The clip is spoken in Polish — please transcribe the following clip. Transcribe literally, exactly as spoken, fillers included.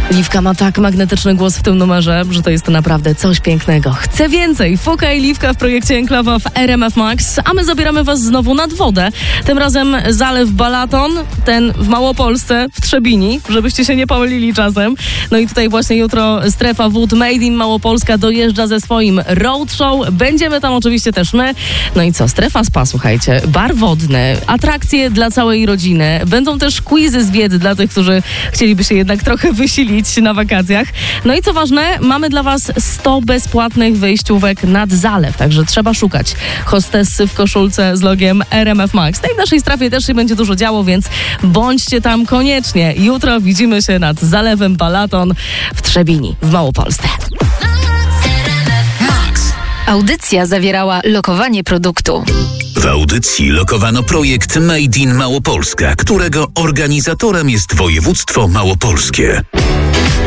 Liwka ma tak magnetyczny głos w tym numerze, że to jest naprawdę coś pięknego. Chcę więcej. Foka i Liwka w projekcie Enklawa w R M F Max, a my zabieramy was znowu nad wodę. Tym razem zalew Balaton, ten w Małopolsce, w Trzebini, żebyście się nie pomylili czasem. No i tutaj właśnie jutro Strefa Wód Made in Małopolska dojeżdża ze swoim roadshow. Będziemy tam oczywiście też my. No i co? Strefa spa, słuchajcie. Bar wodny, atrakcje dla całej rodziny. Będą też quizy z wiedzy dla tych, którzy chcieliby się jednak trochę wysilić na wakacjach. No i co ważne, mamy dla was sto bezpłatnych wyjściówek nad zalew, także trzeba szukać hostessy w koszulce z logiem R M F Max. No i w naszej strefie też się będzie dużo działo, więc bądźcie tam koniecznie. Jutro widzimy się nad zalewem Balaton w Trzebini, w Małopolsce. Audycja zawierała lokowanie produktu. W audycji lokowano projekt Made in Małopolska, którego organizatorem jest województwo małopolskie.